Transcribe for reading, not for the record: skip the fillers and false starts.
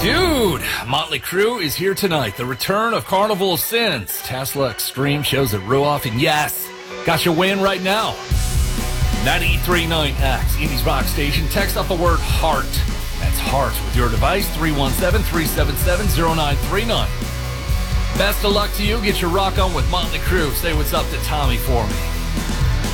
Dude, Motley Crue is here tonight. The return of Carnival of Sins. Tesla Extreme shows at Ruoff. And yes, got your win right now. 93.9X, Indies Rock Station. Text out the word HEART. That's HEART with your device, 317-377-0939. Best of luck to you. Get your rock on with Motley Crue. Say what's up to Tommy for me.